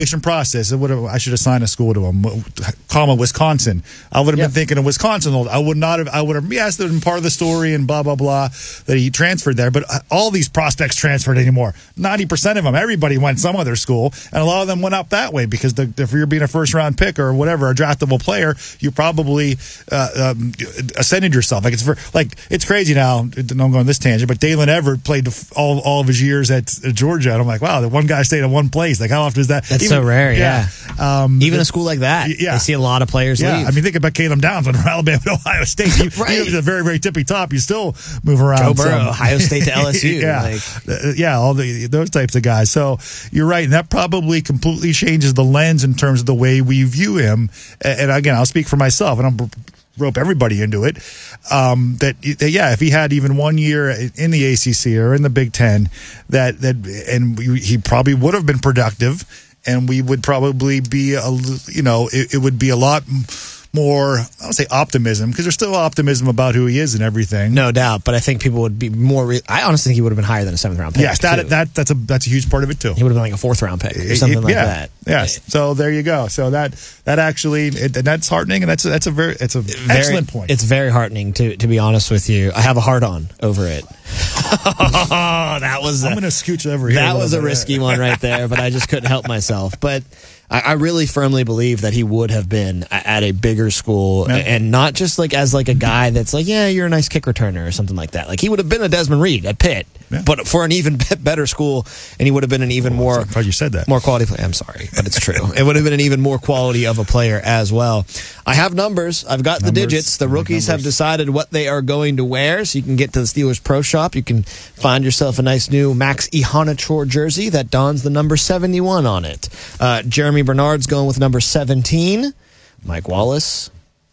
process. I should assign a school to him, Wisconsin. I would have been thinking of Wisconsin. I would not have. I would have. Yes, that was part of the story and blah blah blah that he transferred there. But all these prospects transferred anymore. 90% of them, everybody went some other school, and a lot of them went up that way because if you're being a first round pick or whatever, a draftable player, you probably ascended yourself. It's crazy now. I'm going on this tangent, but Dalen Everett played all of his years at Georgia, and I'm like, wow, the one guy stayed in one place. Like, how often is that? That's so rare, yeah. Even a school like that, they see a lot of players leave. I mean, think about Caleb Downs when Alabama to Ohio State. Right. He was a very, very tippy top. You still move around. Joe Burrow, Ohio State to LSU. All those types of guys. So you're right, and that probably completely changes the lens in terms of the way we view him. And again, I'll speak for myself, and I'll rope everybody into it. If he had even 1 year in the ACC or in the Big Ten, he probably would have been productive. And we would probably be, it would be a lot more, I don't say optimism, because there's still optimism about who he is and everything. No doubt, but I think people would be more. I honestly think he would have been higher than a 7th round pick. Yes, that's a huge part of it too. He would have been like a 4th round pick or something like that. Yes. So there you go. So that actually that's heartening, and that's an excellent point. It's very heartening to be honest with you. I have a hard on over it. I'm going to scooch over here. That was a risky one right there, but I just couldn't help myself. But I really firmly believe that he would have been at a bigger school, and not just as a guy that's like, yeah, you're a nice kick returner or something like that. Like, he would have been a Desmond Reed at Pitt, but for an even better school, and he would have been an even more. You said that. More quality player. I'm sorry, but it's true. It would have been an even more quality of a player as well. I have numbers. I've got the digits. The rookies have decided what they are going to wear, so you can get to the Steelers Pro Shop. You can find yourself a nice new Max Ihanachour jersey that dons the number 71 on it. Jeremy Bernard's going with number 17. Mike Wallace.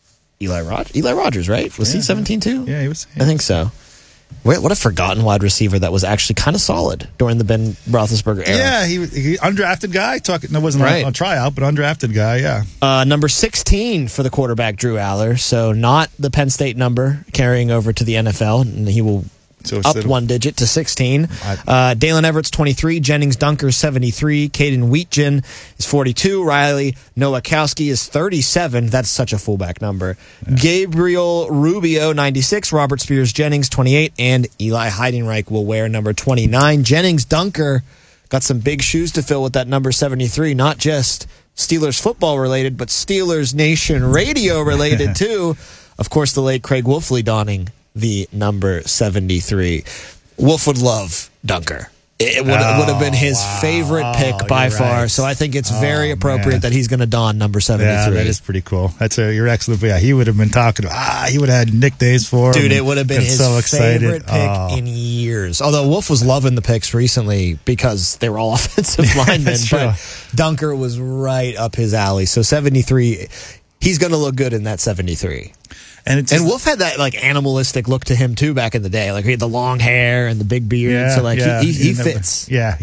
Eli Rogers, right? Was he 17 too? Yeah, he was. I think so. What a forgotten wide receiver that was actually kind of solid during the Ben Roethlisberger era. Yeah, he undrafted guy. It wasn't a tryout, but undrafted guy, yeah. Number 16 for the quarterback, Drew Aller. So not the Penn State number carrying over to the NFL, and he will up one digit to 16. Dalen Everett's 23. Jennings Dunker 73. Caden Wheatgen is 42. Riley Nowakowski is 37. That's such a fullback number. Yeah. Gabriel Rubio 96. Robert Spears Jennings 28. And Eli Heidenreich will wear number 29. Jennings Dunker got some big shoes to fill with that number 73. Not just Steelers football related, but Steelers Nation radio related too. Of course, the late Craig Wolfley donning the number 73. Wolf would love Dunker. It would have been his favorite pick by far. Right. So I think it's very appropriate that he's going to don number 73. Yeah, that is pretty cool. You're excellent. Yeah, he would have been talking. He would have had nicknames for him. Dude, it would have been his favorite pick in years. Although Wolf was loving the picks recently because they were all offensive linemen. But Dunker was right up his alley. So 73, he's going to look good in that 73. And Wolf had that animalistic look to him too back in the day. Like, he had the long hair and the big beard. Yeah, so he fits.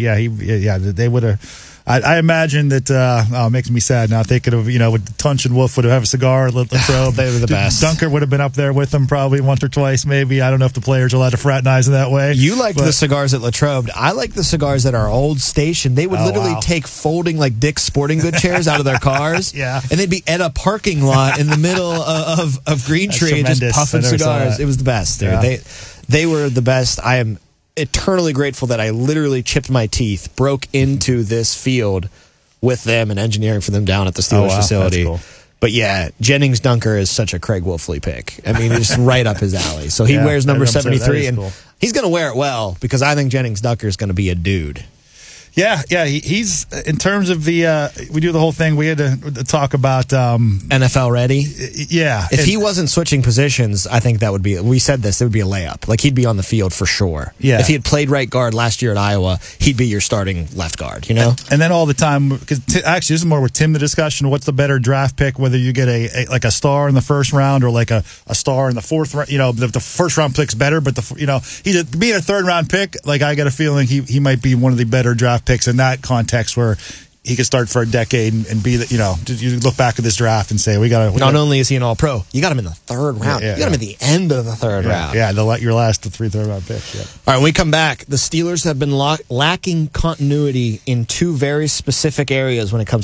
They would have. I imagine that it makes me sad now thinking of, with Tunch and Wolf would have a cigar at Latrobe. They were the best. Dunker would have been up there with them probably once or twice, maybe. I don't know if the players are allowed to fraternize in that way. You liked the cigars at Latrobe. I like the cigars at our old station. They would literally take folding Dick's Sporting Good chairs out of their cars. Yeah. And they'd be at a parking lot in the middle of Green Tree and just puffing cigars. It was the best, dude. Yeah. They were the best. I am eternally grateful that I literally chipped my teeth, broke into this field with them and engineering for them down at the Steelers facility. That's cool. But yeah, Jennings Dunker is such a Craig Wolfley pick. I mean, it's right up his alley. So he wears number 73, and he's going to wear it well because I think Jennings Dunker is going to be a dude. Yeah, he's in terms of the we do the whole thing. We had to talk about NFL ready. Yeah, if he wasn't switching positions, I think that would be. We said this; it would be a layup. Like, he'd be on the field for sure. Yeah, if he had played right guard last year at Iowa, he'd be your starting left guard. And then all the time, because actually, this is more with Tim the discussion. What's the better draft pick? Whether you get a star in the first round or a star in the fourth round. The first round pick's better, but he's being a third round pick. I got a feeling he might be one of the better draft picks in that context where he could start for a decade and be the, you look back at this draft and say, Not only is he an all-pro, you got him in the third round. You got him at the end of the third round. Yeah, your last 3 third-round picks. Yeah. All right, when we come back, the Steelers have been lacking continuity in 2 very specific areas when it comes